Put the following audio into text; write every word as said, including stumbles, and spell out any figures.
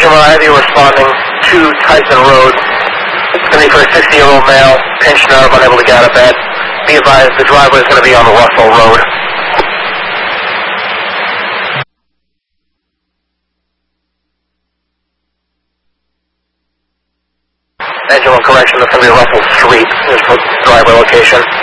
Engine Variety responding to Tyson Road. It's going to be for a sixty-year-old male, pinched nerve, unable to get out of bed. Be advised, the driveway is going to be on Russell Road. Engine one correction, that's going to be Russell Street. Here's the driveway location.